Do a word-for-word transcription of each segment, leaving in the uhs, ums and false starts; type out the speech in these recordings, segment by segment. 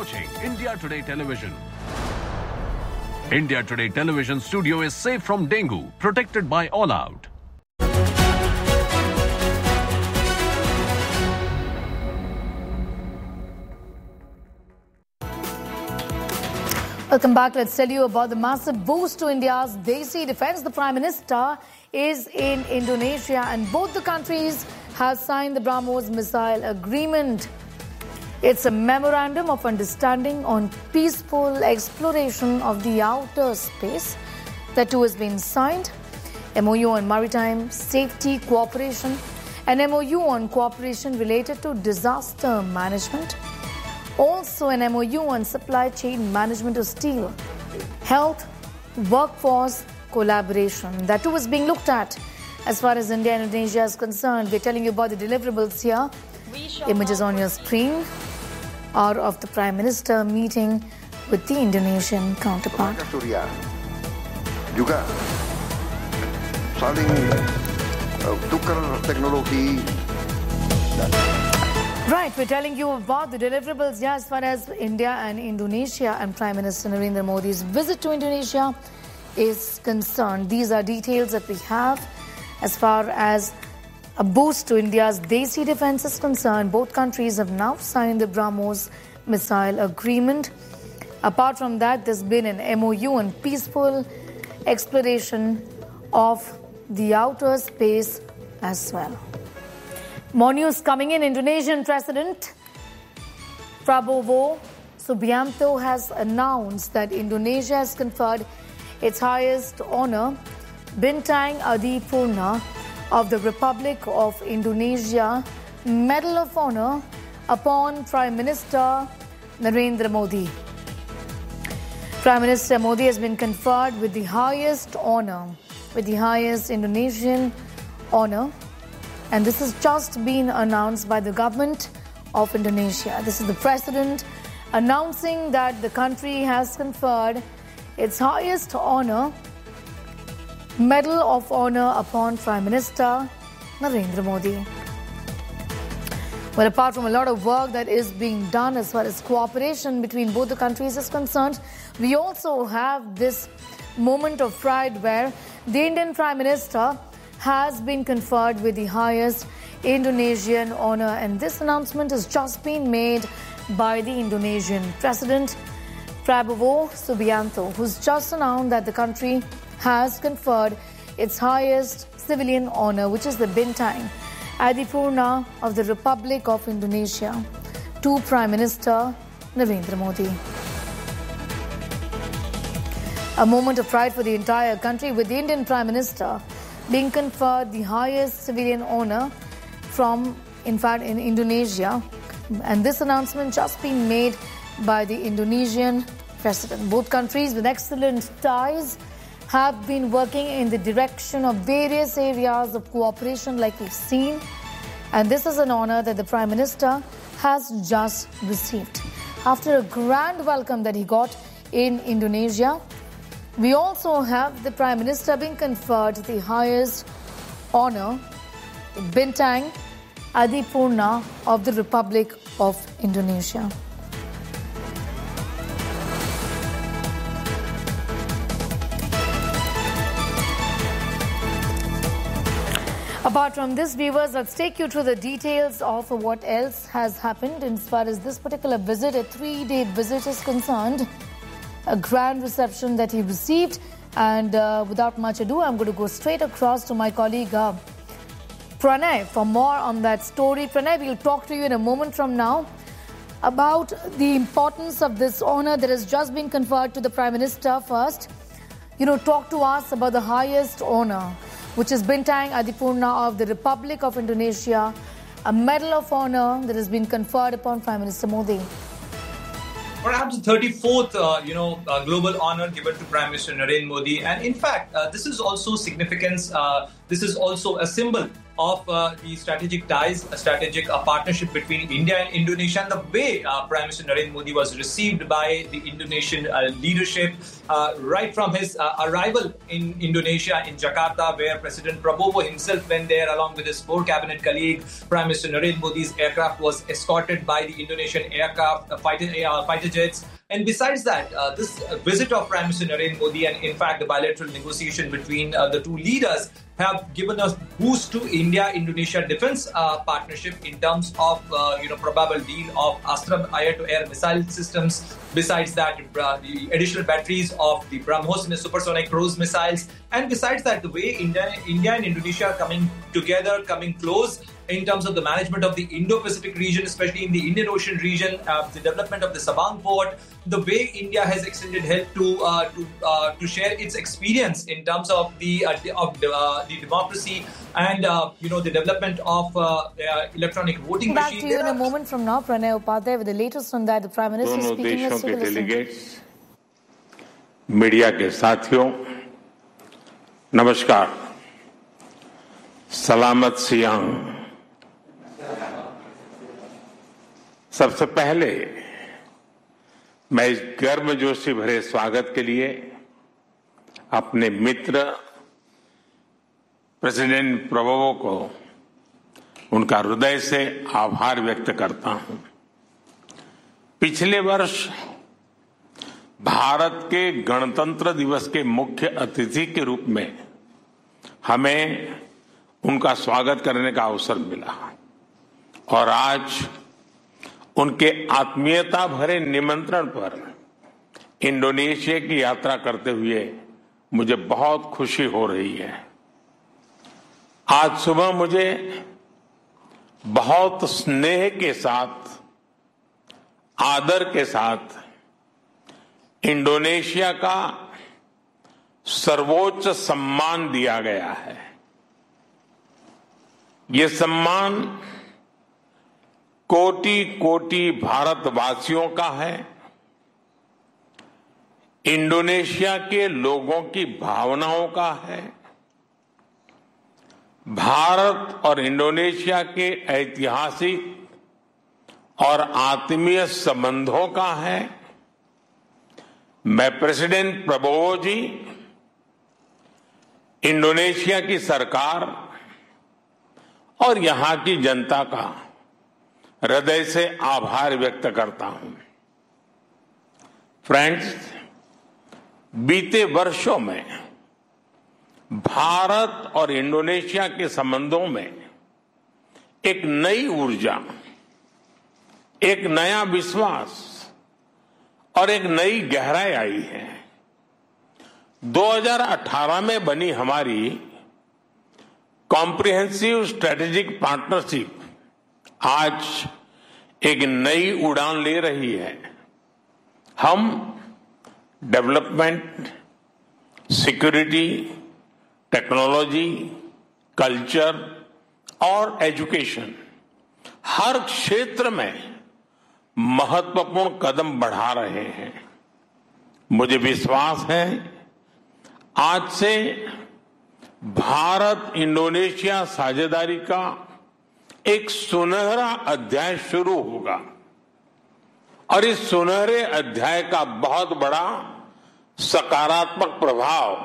watching India Today Television. India Today Television studio is safe from dengue, protected by All Out. Welcome back. Let's tell you about the massive boost to India's Desi defense. The Prime Minister is in Indonesia and both the countries have signed the BrahMos missile agreement. It's a memorandum of understanding on peaceful exploration of the outer space. The two has been signed. M O U on maritime safety cooperation, an M O U on cooperation related to disaster management. Also an M O U on supply chain management of steel, health, workforce collaboration. That too is being looked at. As far as India and Indonesia is concerned, we're telling you about the deliverables here. Images on your screen are of the Prime Minister meeting with the Indonesian counterpart. Surya juga saling uh, tukar teknologi. Right, we're telling you about the deliverables yeah, as far as India and Indonesia and Prime Minister Narendra Modi's visit to Indonesia is concerned. These are details that we have as far as a boost to India's Desi defense is concerned. Both countries have now signed the BrahMos missile agreement. Apart from that, there's been an M O U on peaceful exploration of the outer space as well. More news coming in. Indonesian President Prabowo Subianto has announced that Indonesia has conferred its highest honor, Bintang Adipurna of the Republic of Indonesia Medal of Honor, upon Prime Minister Narendra Modi. Prime Minister Modi has been conferred with the highest honor, with the highest Indonesian honor. And this has just been announced by the government of Indonesia. This is the president announcing that the country has conferred its highest honor, Medal of Honor, upon Prime Minister Narendra Modi. Well, apart from a lot of work that is being done as far as cooperation between both the countries is concerned, we also have this moment of pride where the Indian Prime Minister has been conferred with the highest Indonesian honor, and this announcement has just been made by the Indonesian President Prabowo Subianto, who's just announced that the country has conferred its highest civilian honor, which is the Bintang Adipurna of the Republic of Indonesia, to Prime Minister Narendra Modi. A moment of pride for the entire country, with the Indian Prime Minister being conferred the highest civilian honor from, in fact, in Indonesia. And this announcement just been made by the Indonesian President. Both countries with excellent ties have been working in the direction of various areas of cooperation like we've seen. And this is an honor that the Prime Minister has just received. After a grand welcome that he got in Indonesia, we also have the Prime Minister being conferred the highest honor, Bintang Adipurna of the Republic of Indonesia. Apart from this, viewers, let's take you through the details of what else has happened as far as this particular visit, a three-day visit is concerned. A grand reception that he received, and uh, without much ado, I'm going to go straight across to my colleague uh, Pranay for more on that story. Pranay, we'll talk to you in a moment from now about the importance of this honor that has just been conferred to the Prime Minister. First, you know, talk to us about the highest honor, which is Bintang Adipurna of the Republic of Indonesia, a Medal of Honor that has been conferred upon Prime Minister Modi. Perhaps the thirty-fourth, uh, you know, uh, global honor given to Prime Minister Narendra Modi. And in fact, uh, this is also significance. Uh, this is also a symbol of uh, the strategic ties, a strategic uh, partnership between India and Indonesia, and the way uh, Prime Minister Narendra Modi was received by the Indonesian uh, leadership uh, right from his uh, arrival in Indonesia, in Jakarta, where President Prabowo himself went there along with his four cabinet colleagues. Prime Minister Narendra Modi's aircraft was escorted by the Indonesian aircraft, uh, fighter, uh, fighter jets. And besides that, uh, this visit of Prime Minister Narendra Modi and, in fact, the bilateral negotiation between uh, the two leaders have given a boost to India-Indonesia defense uh, partnership in terms of, uh, you know, probable deal of Astra air-to-air missile systems. Besides that, uh, the additional batteries of the BrahMos supersonic cruise missiles. And besides that, the way India, India and Indonesia are coming together, coming close in terms of the management of the Indo-Pacific region, especially in the Indian Ocean region, uh, the development of the Sabang port, the way India has extended help to uh, to uh, to share its experience in terms of the uh, of the, uh, the democracy and uh, you know the development of uh, uh, electronic voting Back machine. to you in a moment from now, Pranay Upadhyay, with the latest on that. The Prime Minister दोनों speaking. देशों के delegates, media के साथियों, नमस्कार। सलामत सियांग। सबसे पहले मैं इस गर्मजोशी भरे स्वागत के लिए अपने मित्र प्रेसिडेंट प्रबोवो को उनका हृदय से आभार व्यक्त करता हूं। पिछले वर्ष भारत के गणतंत्र दिवस के मुख्य अतिथि के रूप में हमें उनका स्वागत करने का अवसर मिला और आज उनके आत्मीयता भरे निमंत्रण पर इंडोनेशिया की यात्रा करते हुए मुझे बहुत खुशी हो रही है। आज सुबह मुझे बहुत स्नेह के साथ, आदर के साथ इंडोनेशिया का सर्वोच्च सम्मान दिया गया है। ये सम्मान कोटि कोटि भारतवासियों का है। इंडोनेशिया के लोगों की भावनाओं का है। भारत और इंडोनेशिया के ऐतिहासिक और आत्मीय संबंधों का है। मैं प्रेसिडेंट प्रबोवो जी, इंडोनेशिया की सरकार और यहां की जनता का हृदय से आभार व्यक्त करता हूं। फ्रेंड्स, बीते वर्षों में भारत और इंडोनेशिया के संबंधों में एक नई ऊर्जा, एक नया विश्वास और एक नई गहराई आई है। दो हज़ार अठारह में बनी हमारी कॉम्प्रिहेंसिव स्ट्रेटेजिक पार्टनरशिप आज एक नई उड़ान ले रही है। हम डेवलपमेंट, सिक्योरिटी, टेक्नोलॉजी, कल्चर और एजुकेशन, हर क्षेत्र में महत्वपूर्ण कदम बढ़ा रहे हैं। मुझे विश्वास है आज से भारत इंडोनेशिया साझेदारी का एक सुनहरा अध्याय शुरू होगा और इस सुनहरे अध्याय का बहुत बड़ा सकारात्मक प्रभाव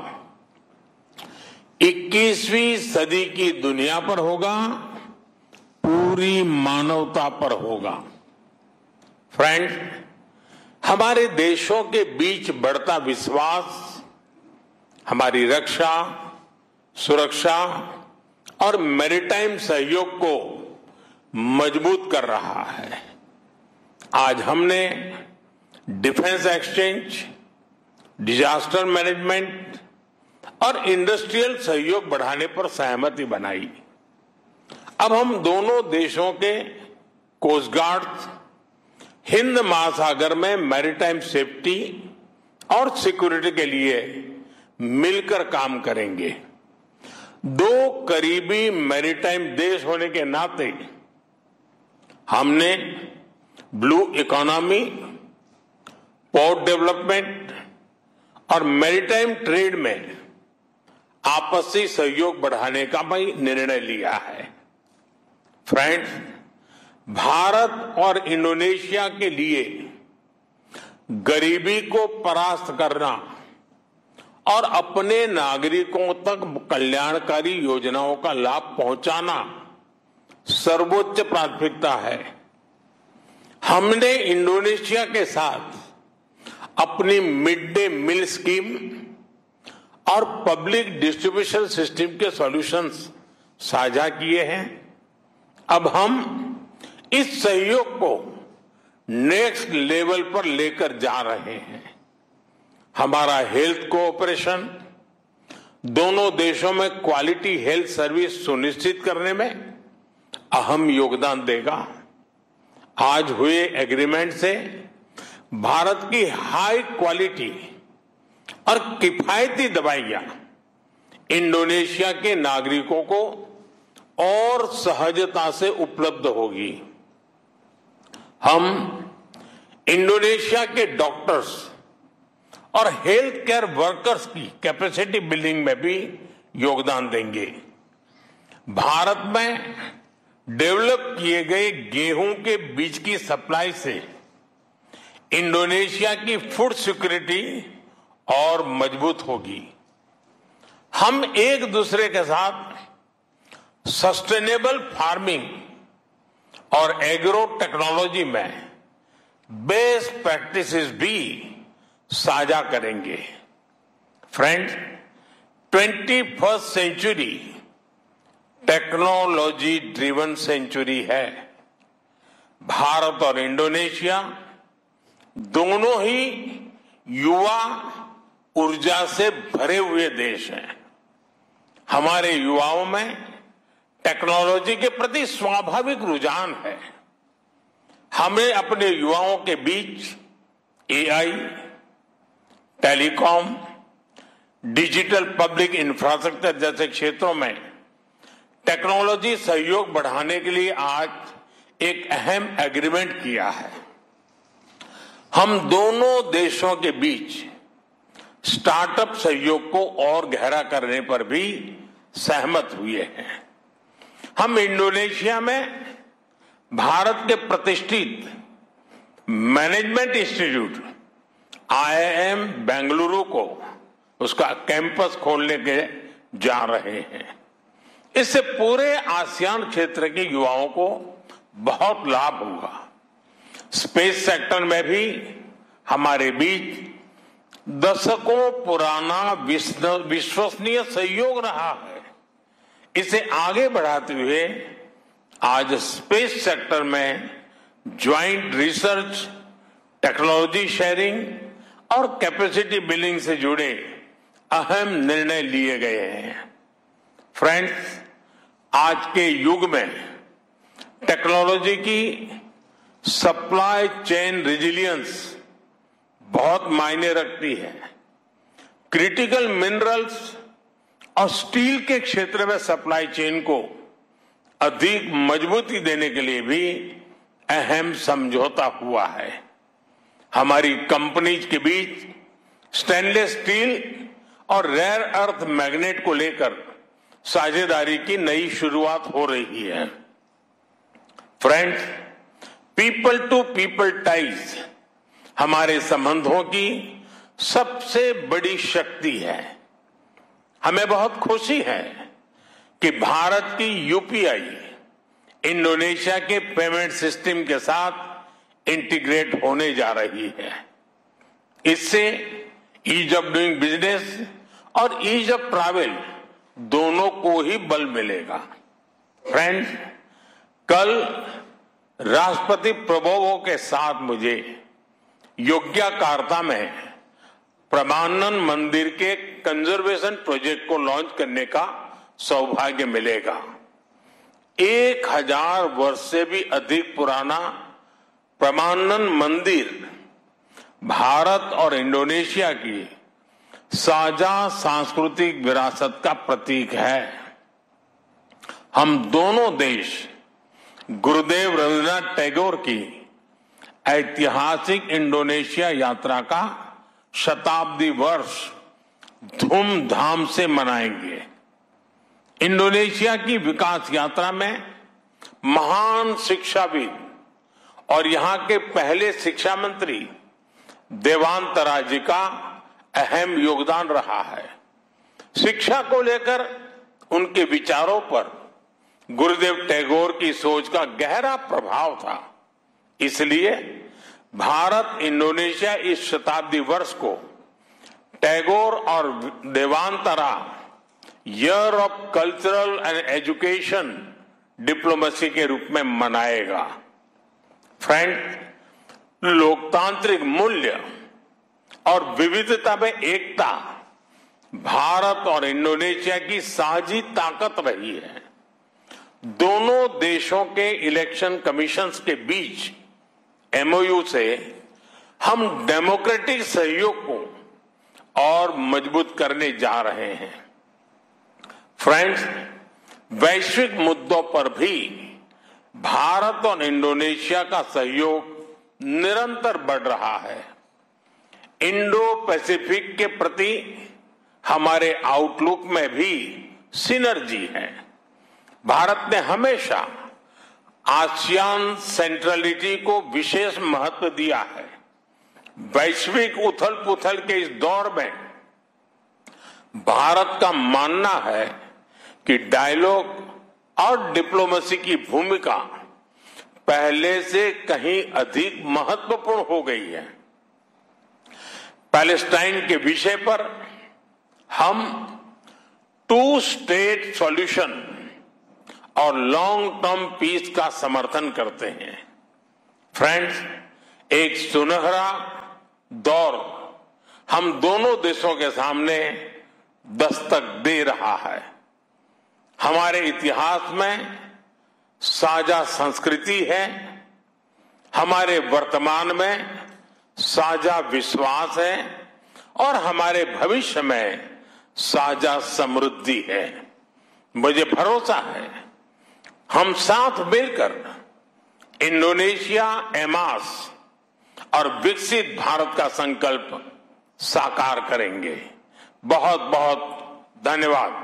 इक्कीसवीं सदी की दुनिया पर होगा, पूरी मानवता पर होगा। फ्रेंड्स, हमारे देशों के बीच बढ़ता विश्वास हमारी रक्षा, सुरक्षा और मैरीटाइम सहयोग को मजबूत कर रहा है। आज हमने डिफेंस एक्सचेंज, डिजास्टर मैनेजमेंट और इंडस्ट्रियल सहयोग बढ़ाने पर सहमति बनाई। अब हम दोनों देशों के कोस्ट गार्ड हिंद महासागर में मैरीटाइम सेफ्टी और सिक्योरिटी के लिए मिलकर काम करेंगे। दो करीबी मैरीटाइम देश होने के नाते हमने ब्लू इकोनॉमी, पोर्ट डेवलपमेंट और मैरीटाइम ट्रेड में आपसी सहयोग बढ़ाने का भी निर्णय लिया है। फ्रेंड्स, भारत और इंडोनेशिया के लिए गरीबी को परास्त करना और अपने नागरिकों तक कल्याणकारी योजनाओं का लाभ पहुंचाना सर्वोच्च प्राथमिकता है। हमने इंडोनेशिया के साथ अपनी मिड डे मील स्कीम और पब्लिक डिस्ट्रीब्यूशन सिस्टम के सॉल्यूशंस साझा किए हैं। अब हम इस सहयोग को नेक्स्ट लेवल पर लेकर जा रहे हैं। हमारा हेल्थ कोऑपरेशन दोनों देशों में क्वालिटी हेल्थ सर्विस सुनिश्चित करने में अहम योगदान देगा। आज हुए एग्रीमेंट से भारत की हाई क्वालिटी और किफायती दवाइयां इंडोनेशिया के नागरिकों को और सहजता से उपलब्ध होगी। हम इंडोनेशिया के डॉक्टर्स और हेल्थ केयर वर्कर्स की कैपेसिटी बिल्डिंग में भी योगदान देंगे। भारत में डेवलप किए गए गेहूं के बीज की सप्लाई से इंडोनेशिया की फूड सिक्योरिटी और मजबूत होगी। हम एक दूसरे के साथ सस्टेनेबल फार्मिंग और एग्रो टेक्नोलॉजी में बेस्ट प्रैक्टिसेस भी साझा करेंगे। Friends, twenty first century technology driven century है। भारत और इंडोनेशिया दोनों ही युवा ऊर्जा से भरे हुए देश हैं। हमारे युवाओं में टेक्नोलॉजी के प्रति स्वाभाविक रुझान है। हमें अपने युवाओं के बीच AI, telecom, digital public infrastructure जैसे क्षेत्रों में टेक्नोलॉजी सहयोग बढ़ाने के लिए आज एक अहम एग्रीमेंट किया है। हम दोनों देशों के बीच स्टार्टअप सहयोग को और गहरा करने पर भी सहमत हुए हैं। हम इंडोनेशिया में भारत के प्रतिष्ठित मैनेजमेंट इंस्टीट्यूट आईआईएम बेंगलुरु को उसका कैंपस खोलने के जा रहे हैं। इससे पूरे आसियान क्षेत्र के युवाओं को बहुत लाभ होगा। स्पेस सेक्टर में भी हमारे बीच दशकों पुराना विश्वसनीय सहयोग रहा है। इसे आगे बढ़ाते हुए आज स्पेस सेक्टर में ज्वाइंट रिसर्च, टेक्नोलॉजी शेयरिंग और कैपेसिटी बिल्डिंग से जुड़े अहम निर्णय लिए गए हैं। फ्रेंड्स, आज के युग में टेक्नोलॉजी की सप्लाई चेन रेजिलियंस बहुत मायने रखती है। क्रिटिकल मिनरल्स और स्टील के क्षेत्र में सप्लाई चेन को अधिक मजबूती देने के लिए भी अहम समझौता हुआ है। हमारी कंपनीज के बीच स्टेनलेस स्टील और रेयर अर्थ मैग्नेट को लेकर साझेदारी की नई शुरुआत हो रही है। Friends, people to people ties हमारे संबंधों की सबसे बड़ी शक्ति है। हमें बहुत खुशी है कि भारत की यूपीआई इंडोनेशिया के पेमेंट सिस्टम के साथ इंटीग्रेट होने जा रही है। इससे ईज ऑफ डूइंग बिजनेस और ईज ऑफ ट्रैवल दोनों को ही बल मिलेगा। फ्रेंड्स, कल राष्ट्रपति प्रबोवो के साथ मुझे योग्याकार्ता में प्रमानन मंदिर के कंजर्वेशन प्रोजेक्ट को लॉन्च करने का सौभाग्य मिलेगा। एक हजार वर्ष से भी अधिक पुराना प्रमानन मंदिर भारत और इंडोनेशिया की साझा सांस्कृतिक विरासत का प्रतीक है। हम दोनों देश गुरुदेव रवींद्रनाथ टैगोर की ऐतिहासिक इंडोनेशिया यात्रा का शताब्दी वर्ष धूमधाम से मनाएंगे। इंडोनेशिया की विकास यात्रा में महान शिक्षाविद और यहां के पहले शिक्षा मंत्री देवांतरा जी का अहम योगदान रहा है। शिक्षा को लेकर उनके विचारों पर गुरुदेव टैगोर की सोच का गहरा प्रभाव था। इसलिए भारत इंडोनेशिया इस शताब्दी वर्ष को टैगोर और देवांतरा year of cultural and education diplomacy के रूप में मनाएगा। फ्रेंड, लोकतांत्रिक मूल्य और विविधता में एकता भारत और इंडोनेशिया की साझी ताकत रही है। दोनों देशों के इलेक्शन कमीशंस के बीच एमओयू से हम डेमोक्रेटिक सहयोग को और मजबूत करने जा रहे हैं। फ्रेंड्स, वैश्विक मुद्दों पर भी भारत और इंडोनेशिया का सहयोग निरंतर बढ़ रहा है। इंडो पैसिफिक के प्रति हमारे आउटलुक में भी सिनर्जी है। भारत ने हमेशा आसियान सेंट्रलिटी को विशेष महत्व दिया है। वैश्विक उथल पुथल के इस दौर में भारत का मानना है कि डायलॉग और डिप्लोमेसी की भूमिका पहले से कहीं अधिक महत्वपूर्ण हो गई है। पैलेस्टाइन के विषय पर हम टू स्टेट सॉल्यूशन और लॉन्ग टर्म पीस का समर्थन करते हैं। फ्रेंड्स, एक सुनहरा दौर हम दोनों देशों के सामने दस्तक दे रहा है। हमारे इतिहास में साझा संस्कृति है, हमारे वर्तमान में साझा विश्वास है और हमारे भविष्य में साझा समृद्धि है। मुझे भरोसा है हम साथ मिलकर इंडोनेशिया एमास और विकसित भारत का संकल्प साकार करेंगे। बहुत बहुत धन्यवाद।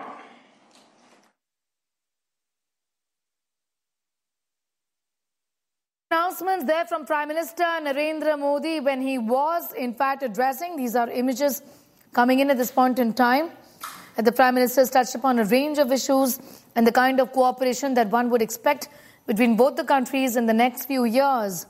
Announcements there from Prime Minister Narendra Modi when he was in fact addressing. These are images coming in at this point in time. And the Prime Minister has touched upon a range of issues and the kind of cooperation that one would expect between both the countries in the next few years.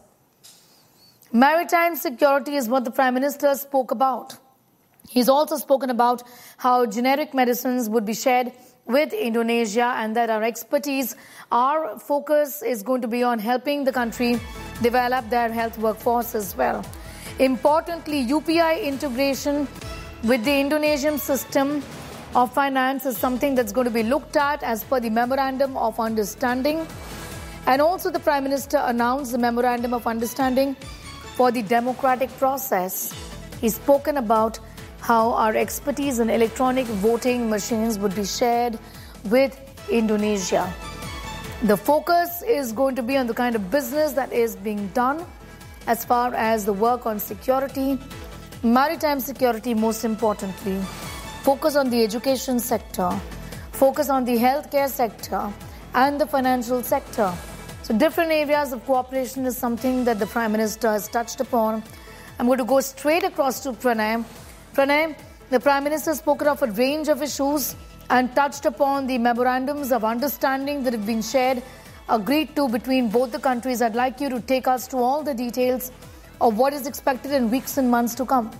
Maritime security is what the Prime Minister spoke about. He's also spoken about how generic medicines would be shared with Indonesia and that our expertise, our focus is going to be on helping the country develop their health workforce as well. Importantly, U P I integration with the Indonesian system of finance is something that's going to be looked at as per the Memorandum of Understanding. And also the Prime Minister announced the Memorandum of Understanding for the democratic process. He's spoken about how our expertise in electronic voting machines would be shared with Indonesia. The focus is going to be on the kind of business that is being done as far as the work on security, maritime security most importantly, focus on the education sector, focus on the healthcare sector and the financial sector. So different areas of cooperation is something that the Prime Minister has touched upon. I'm going to go straight across to Pranay. Pranay, the Prime Minister spoke of a range of issues and touched upon the memorandums of understanding that have been shared, agreed to between both the countries. I'd like you to take us to all the details of what is expected in weeks and months to come.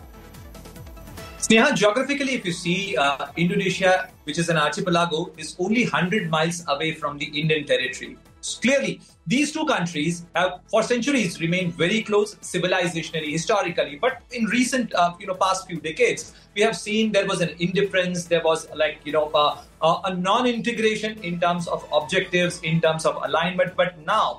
Sneha, geographically, if you see, uh, Indonesia, which is an archipelago, is only one hundred miles away from the Indian territory. So clearly, these two countries have for centuries remained very close civilizationally, historically. But in recent, uh, you know, past few decades, we have seen there was an indifference, there was like, you know, uh, uh, a non-integration in terms of objectives, in terms of alignment. But now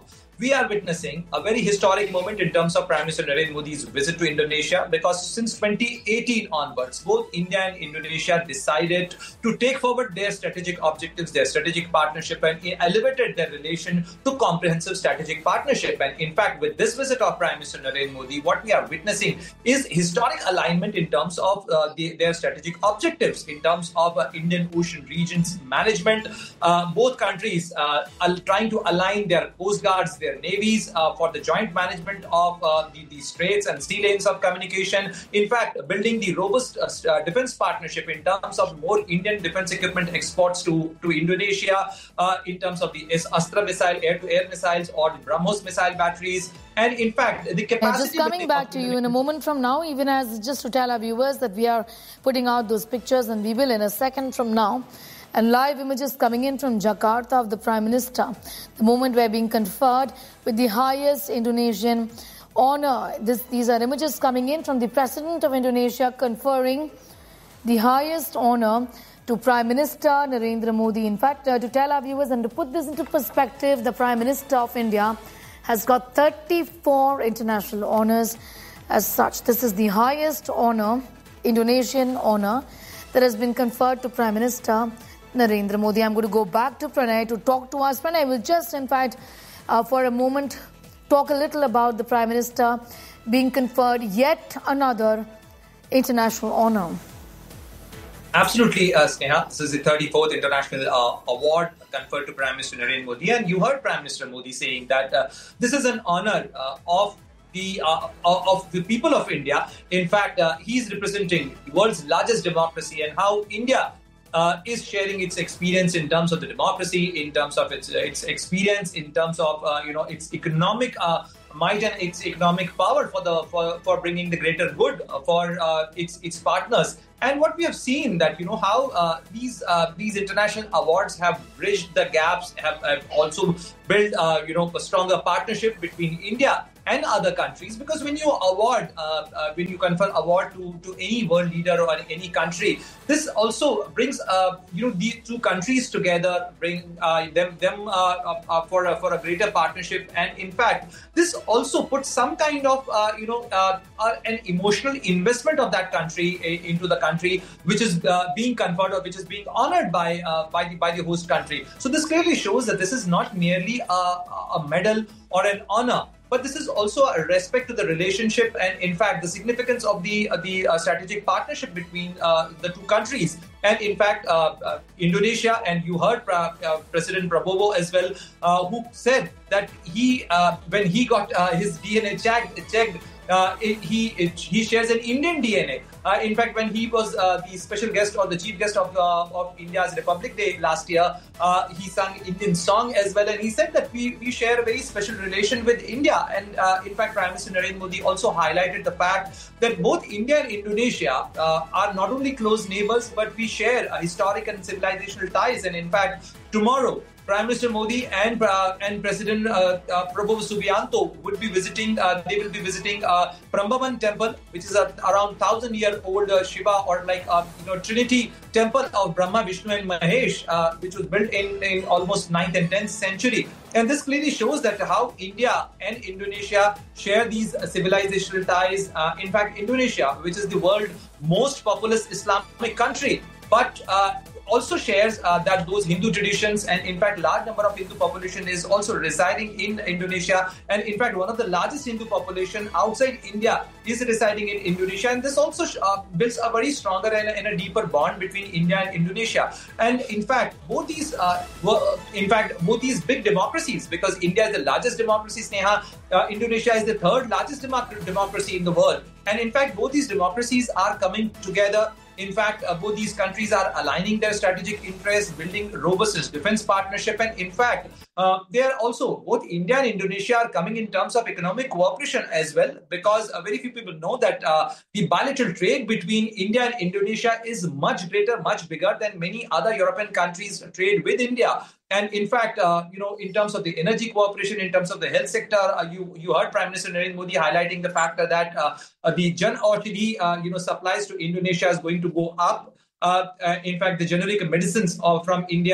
we are witnessing a very historic moment in terms of Prime Minister Narendra Modi's visit to Indonesia, because since twenty eighteen onwards, both India and Indonesia decided to take forward their strategic objectives, their strategic partnership, and elevated their relation to comprehensive strategic partnership. And in fact, with this visit of Prime Minister Narendra Modi, what we are witnessing is historic alignment in terms of uh, the, their strategic objectives, in terms of uh, Indian Ocean region's management. Uh, both countries uh, are trying to align their coast guards, their navies uh, for the joint management of uh, the, the straits and sea lanes of communication. In fact, building the robust uh, defense partnership in terms of more Indian defense equipment exports to, to Indonesia, uh, in terms of the Astra missile, air-to-air missiles, or the BrahMos missile batteries. And in fact, the capacity... And just coming back to you in a moment from now, even as just to tell our viewers that we are putting out those pictures, and we will in a second from now. And live images coming in from Jakarta of the Prime Minister. The moment we're being conferred with the highest Indonesian honor. This, these are images coming in from the President of Indonesia conferring the highest honor to Prime Minister Narendra Modi. In fact, uh, to tell our viewers and to put this into perspective, the Prime Minister of India has got thirty-four international honors as such. This is the highest honor, Indonesian honor, that has been conferred to Prime Minister Narendra Modi. I'm going to go back to Pranay to talk to us. Pranay will just, in fact, uh, for a moment, talk a little about the Prime Minister being conferred yet another international honor. Absolutely, uh, Sneha. This is the thirty-fourth international uh, award conferred to Prime Minister Narendra Modi. And you heard Prime Minister Modi saying that uh, this is an honor uh, of the uh, of the people of India. In fact, uh, he's representing the world's largest democracy, and how India uh, is sharing its experience in terms of the democracy, in terms of its its experience, in terms of uh, you know its economic uh, might and its economic power for the for, for bringing the greater good for uh, its its partners. And what we have seen that, you know, how uh, these uh, these international awards have bridged the gaps, have, have also built, uh, you know, a stronger partnership between India and other countries. Because when you award, uh, uh, when you confer award to, to any world leader or any country, this also brings, uh, you know, these two countries together, bring uh, them them uh, uh, for a, for a greater partnership. And in fact, this also puts some kind of, uh, you know, uh, uh, an emotional investment of that country uh, into the country, which is uh, being conferred or which is being honored by uh, by the by the host country. So this clearly shows that this is not merely a, a medal or an honor, but this is also a respect to the relationship and, in fact, the significance of the uh, the uh, strategic partnership between uh, the two countries. And in fact, uh, uh, Indonesia, and you heard uh, uh, President Prabowo as well, uh, who said that he, uh, when he got uh, his D N A checked, checked uh, it, he it, he shares an Indian D N A. Uh, in fact, when he was uh, the special guest or the chief guest of uh, of India's Republic Day last year, uh, he sang Indian song as well, and he said that we, we share a very special relation with India. And uh, in fact, Prime Minister Narendra Modi also highlighted the fact that both India and Indonesia uh, are not only close neighbors, but we share uh, historic and civilizational ties. And in fact, tomorrow, Prime Minister Modi and uh, and President uh, uh, Prabowo Subianto would be visiting. Uh, they will be visiting uh, Prambanan Temple, which is a around thousand year old uh, Shiva or like uh, you know Trinity Temple of Brahma, Vishnu, and Mahesh, uh, which was built in in almost ninth and tenth century. And this clearly shows that how India and Indonesia share these uh, civilizational ties. Uh, in fact, Indonesia, which is the world's most populous Islamic country, but uh, also shares uh, that those Hindu traditions, and in fact large number of Hindu population is also residing in Indonesia, and in fact one of the largest Hindu population outside India is residing in Indonesia. And this also uh, builds a very stronger and, and a deeper bond between India and Indonesia. And in fact both these uh, were, in fact both these big democracies, because India is the largest democracy, Sneha, uh, Indonesia is the third largest democ- democracy in the world, and in fact both these democracies are coming together. In fact, uh, both these countries are aligning their strategic interests, building robust defense partnership, and in fact, uh, they are also, both India and Indonesia are coming in terms of economic cooperation as well, because uh, very few people know that uh, the bilateral trade between India and Indonesia is much greater, much bigger than many other European countries trade with India. And in fact, uh, you know, in terms of the energy cooperation, in terms of the health sector, uh, you you heard Prime Minister Narendra Modi highlighting the fact that uh, uh, the Jan Aushadhi, uh, you know, supplies to Indonesia is going to go up. Uh, uh, in fact, the generic medicines uh, from India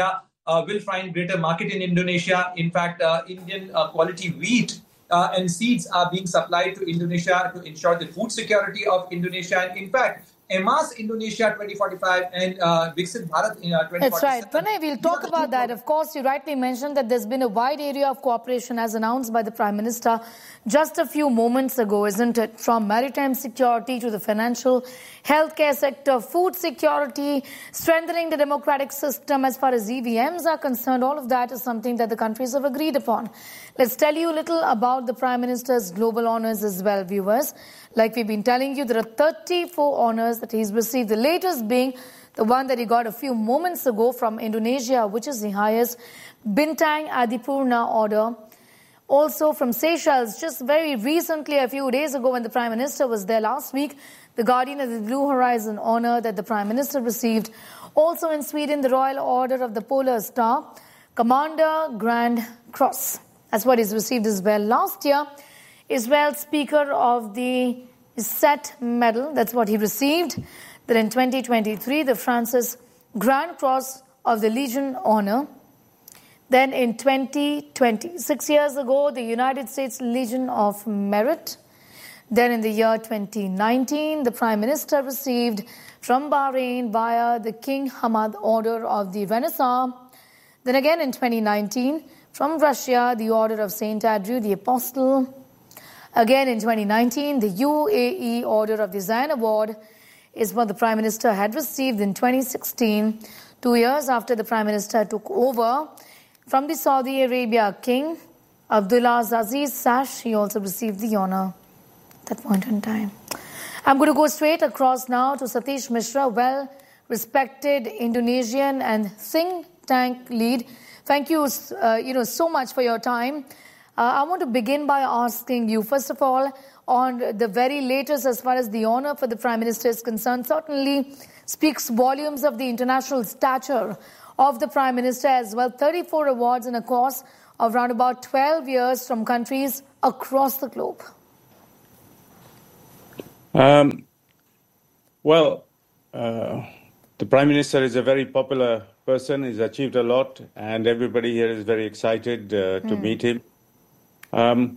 uh, will find greater market in Indonesia. In fact, uh, Indian uh, quality wheat uh, and seeds are being supplied to Indonesia to ensure the food security of Indonesia. And in fact, E M A S Indonesia twenty forty-five and uh, Viksit Bharat in uh, twenty forty-seven. That's right. Pranay, we'll talk about that. Of course, you rightly mentioned that there's been a wide area of cooperation as announced by the Prime Minister just a few moments ago, isn't it? From maritime security to the financial, healthcare sector, food security, strengthening the democratic system as far as E V Ms are concerned. All of that is something that the countries have agreed upon. Let's tell you a little about the Prime Minister's global honors as well, viewers. Like we've been telling you, there are thirty-four honors that he's received, the latest being the one that he got a few moments ago from Indonesia, which is the highest Bintang Adipurna order. Also from Seychelles, just very recently, a few days ago when the Prime Minister was there last week, the Guardian of the Blue Horizon honor that the Prime Minister received. Also in Sweden, the Royal Order of the Polar Star, Commander Grand Cross. That's what he's received as well. Last year, Israel Speaker of the Set Medal, that's what he received. Then in twenty twenty-three, the Francis Grand Cross of the Legion Honor. Then in twenty twenty, six years ago, the United States Legion of Merit. Then in the year twenty nineteen, the Prime Minister received from Bahrain via the King Hamad Order of the Renaissance. Then again in twenty nineteen, from Russia, the Order of Saint Andrew the Apostle. Again in twenty nineteen, the U A E Order of the Zion Award is what the Prime Minister had received in twenty sixteen, two years after the Prime Minister took over. From the Saudi Arabia King, Abdullah Aziz Sash, he also received the honor at that point in time. I'm going to go straight across now to Satish Mishra, well-respected Indonesian and think tank lead. Thank you, uh, you know, so much for your time. Uh, I want to begin by asking you, first of all, on the very latest as far as the honor for the Prime Minister is concerned, certainly speaks volumes of the international stature of the Prime Minister as well. thirty-four awards in a course of around about twelve years from countries across the globe. Um, well, uh, the Prime Minister is a very popular person. He's achieved a lot, and everybody here is very excited uh, to mm. meet him. Um,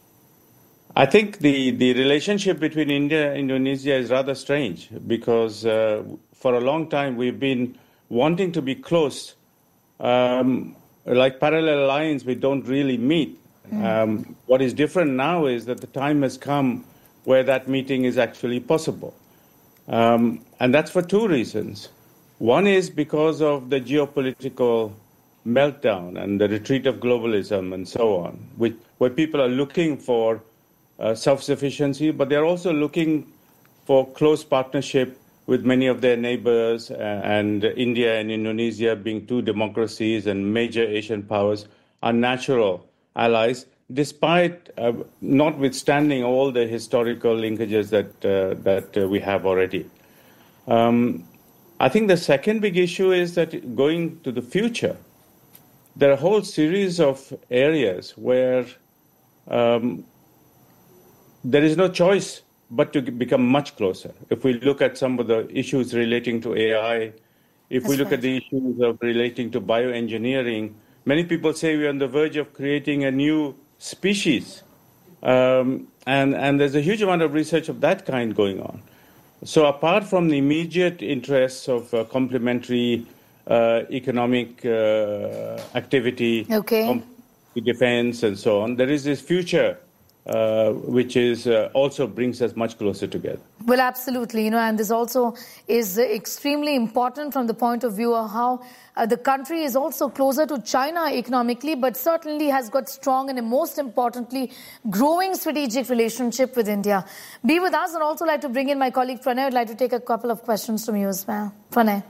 I think the, the relationship between India and Indonesia is rather strange because uh, for a long time we've been wanting to be close. Um, like parallel lines, we don't really meet. Mm. Um, what is different now is that the time has come where that meeting is actually possible. Um, and that's for two reasons. One is because of the geopolitical meltdown and the retreat of globalism and so on, which, where people are looking for uh, self-sufficiency, but they're also looking for close partnership with many of their neighbors, uh, and India and Indonesia being two democracies and major Asian powers are natural allies, despite uh, notwithstanding all the historical linkages that, uh, that uh, we have already. Um, I think the second big issue is that going to the future, there are a whole series of areas where um, there is no choice but to become much closer. If we look at some of the issues relating to A I, if That's we look right. at the issues of relating to bioengineering, many people say we're on the verge of creating a new species. Um, and, and there's a huge amount of research of that kind going on. So apart from the immediate interests of uh, complementary uh, economic uh, activity, okay. defense and so on, there is this future Uh, which is uh, also brings us much closer together. Well, absolutely, you know, and this also is extremely important from the point of view of how uh, the country is also closer to China economically, but certainly has got strong and most importantly, growing strategic relationship with India. Be with us, and also like to bring in my colleague Pranay. I'd like to take a couple of questions from you as well. Pranay.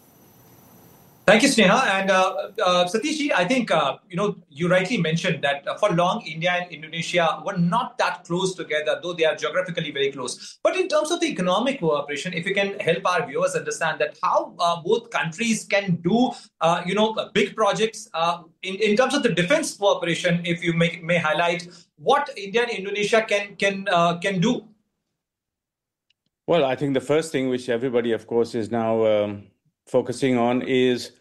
Thank you, Sneha. And uh, uh, Satishji, I think, uh, you know, you rightly mentioned that uh, for long, India and Indonesia were not that close together, though they are geographically very close. But in terms of the economic cooperation, if you can help our viewers understand that how uh, both countries can do, uh, you know, big projects uh, in, in terms of the defense cooperation, if you may, may highlight what India and Indonesia can, can, uh, can do. Well, I think the first thing which everybody, of course, is now um, focusing on is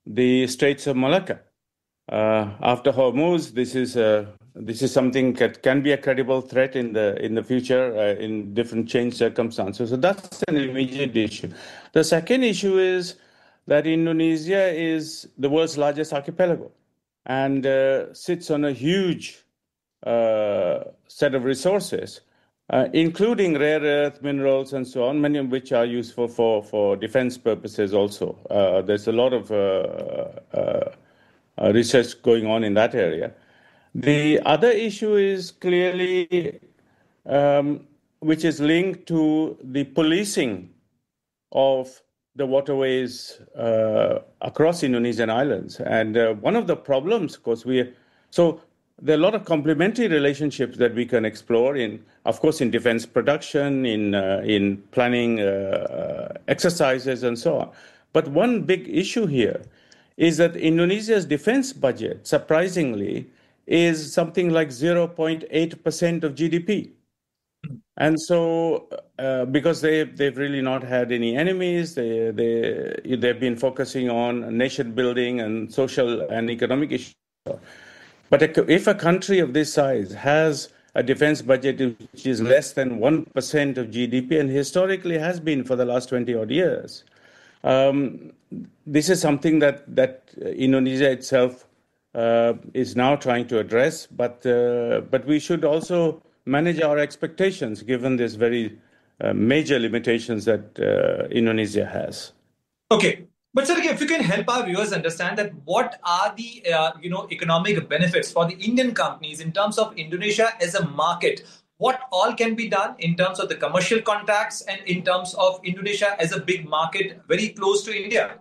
the Straits of Malacca. Uh, after Hormuz, this is a This is something that can be a credible threat in the in the future uh, in different changed circumstances. So that's an immediate issue. The second issue is that Indonesia is the world's largest archipelago and uh, sits on a huge uh, set of resources, uh, including rare earth minerals and so on, many of which are useful for, for defense purposes also. Uh, there's a lot of uh, uh, uh, research going on in that area. The other issue is clearly, um, which is linked to the policing of the waterways uh, across Indonesian islands. And uh, one of the problems, of course, we so there are a lot of complementary relationships that we can explore in, of course, in defense production, in uh, in planning uh, exercises, and so on. But one big issue here is that Indonesia's defense budget, surprisingly, is something like zero point eight percent of G D P. And so, uh, because they, they've really not had any enemies, they, they, they've been focusing on nation building and social and economic issues. But if a country of this size has a defense budget which is less than one percent of G D P, and historically has been for the last twenty odd years, um, this is something that, that Indonesia itself Uh, is now trying to address, but uh, but we should also manage our expectations given these very uh, major limitations that uh, Indonesia has. Okay, but sir, if you can help our viewers understand that what are the uh, you know economic benefits for the Indian companies in terms of Indonesia as a market? What all can be done in terms of the commercial contacts and in terms of Indonesia as a big market very close to India?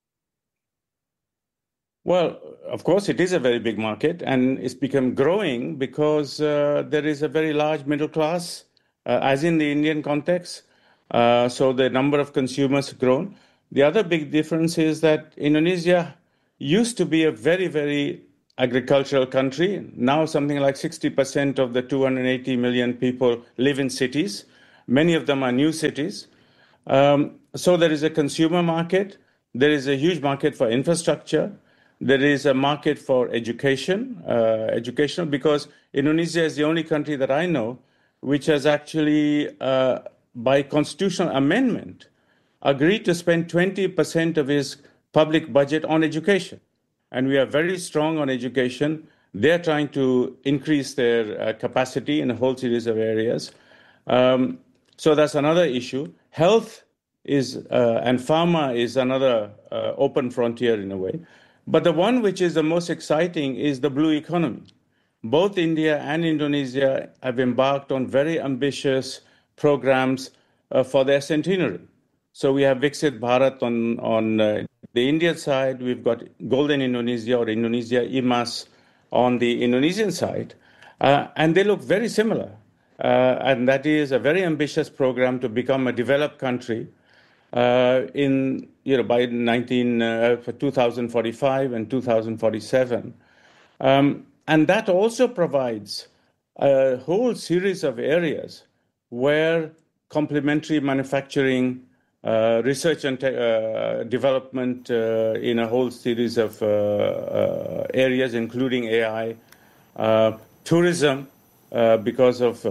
Well, of course, it is a very big market, and it's become growing because uh, there is a very large middle class, uh, as in the Indian context. Uh, so the number of consumers have grown. The other big difference is that Indonesia used to be a very, very agricultural country. Now something like sixty percent of the two hundred eighty million people live in cities. Many of them are new cities. Um, so there is a consumer market. There is a huge market for infrastructure. There is a market for education, uh, educational, because Indonesia is the only country that I know which has actually, uh, by constitutional amendment, agreed to spend twenty percent of its public budget on education. And we are very strong on education. They're trying to increase their uh, capacity in a whole series of areas. Um, so that's another issue. Health is, uh, and pharma is another uh, open frontier in a way. But the one which is the most exciting is the blue economy. Both India and Indonesia have embarked on very ambitious programs uh, for their centenary. So we have Viksit Bharat on, on uh, the Indian side. We've got Golden Indonesia or Indonesia Emas on the Indonesian side. Uh, and they look very similar. Uh, and that is a very ambitious program to become a developed country Uh, in you know by nineteen uh, two thousand forty-five and two thousand forty-seven, um, and that also provides a whole series of areas where complementary manufacturing, uh, research and te- uh, development uh, in a whole series of uh, uh, areas, including A I, uh, tourism, uh, because of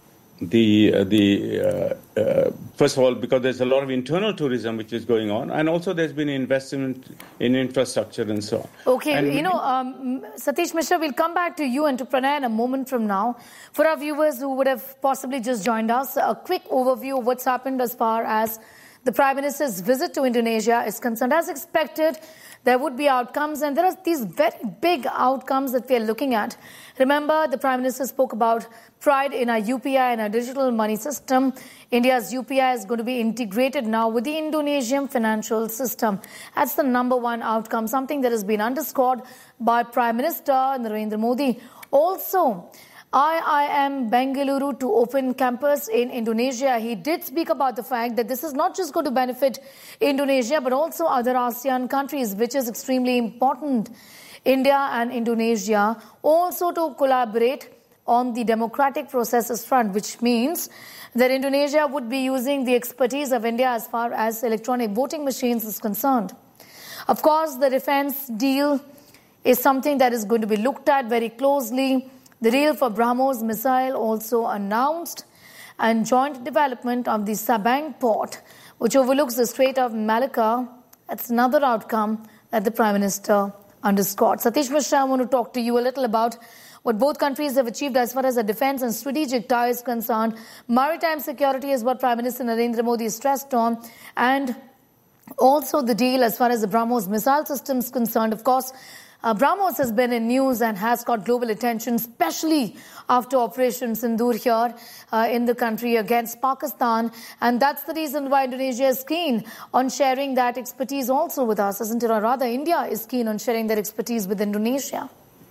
the uh, the uh, uh, first of all, because there's a lot of internal tourism which is going on, and also there's been investment in infrastructure and so on. Okay, and you know, um, Satish Mishra, we'll come back to you and to Pranay in a moment from now. For our viewers who would have possibly just joined us, a quick overview of what's happened as far as the Prime Minister's visit to Indonesia is concerned. As expected, there would be outcomes, and there are these very big outcomes that we are looking at. Remember, the Prime Minister spoke about pride in our U P I and our digital money system. India's U P I is going to be integrated now with the Indonesian financial system. That's the number one outcome, something that has been underscored by Prime Minister Narendra Modi. Also, I I M Bengaluru to open campus in Indonesia. He did speak about the fact that this is not just going to benefit Indonesia, but also other ASEAN countries, which is extremely important. India and Indonesia also to collaborate on the democratic processes front, which means that Indonesia would be using the expertise of India as far as electronic voting machines is concerned. Of course, the defense deal is something that is going to be looked at very closely. The deal for BrahMos missile also announced, and joint development of the Sabang port, which overlooks the Strait of Malacca. That's another outcome that the Prime Minister underscored. Satish Mishra, I want to talk to you a little about what both countries have achieved as far as the defense and strategic ties is concerned. Maritime security is what Prime Minister Narendra Modi stressed on, and also the deal as far as the BrahMos missile system is concerned. Of course, uh, BrahMos has been in news and has got global attention, especially after Operation Sindoor here uh, in the country against Pakistan. And that's the reason why Indonesia is keen on sharing that expertise also with us, isn't it? Or rather, India is keen on sharing that expertise with Indonesia.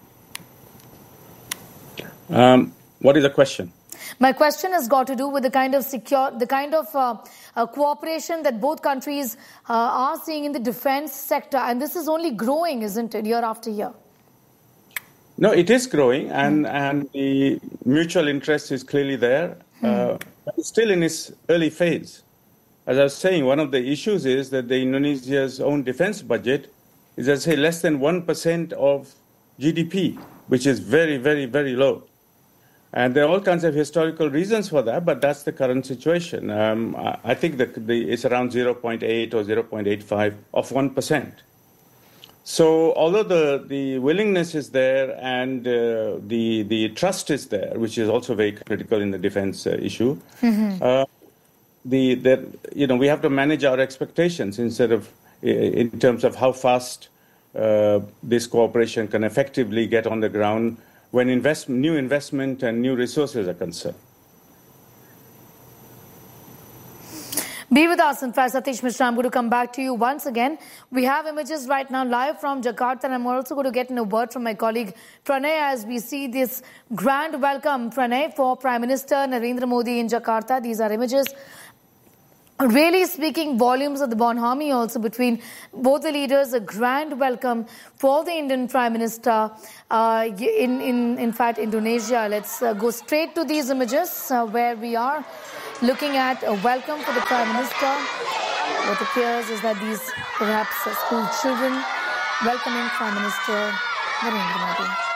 Um, what is the question? My question has got to do with the kind of secure, the kind of uh, uh, cooperation that both countries uh, are seeing in the defense sector. And this is only growing, isn't it, year after year? No, it is growing, and, mm. and the mutual interest is clearly there. Mm. Uh, but it's still in its early phase. As I was saying, one of the issues is that the Indonesia's own defense budget is, I say, less than one percent of G D P, which is very, very, very low. And there are all kinds of historical reasons for that, but that's the current situation. Um, I think that the, it's around zero point eight or zero point eight five of one percent. So although the, the willingness is there and uh, the, the trust is there, which is also very critical in the defense uh, issue, mm-hmm. uh, the, the, you know, we have to manage our expectations instead of in terms of how fast uh, this cooperation can effectively get on the ground when invest, new investment and new resources are concerned. Be with us. In fact, Satish Mishra, I'm going to come back to you once again. We have images right now live from Jakarta, and I'm also going to get in a word from my colleague Pranay as we see this grand welcome, Pranay, for Prime Minister Narendra Modi in Jakarta. These are images really speaking volumes of the bonhomie also between both the leaders. A grand welcome for the Indian Prime Minister uh, in, in, in fact, Indonesia. Let's uh, go straight to these images uh, where we are looking at a welcome for the Prime Minister. What appears is that these perhaps uh, school children welcoming Prime Minister Narendra Modi.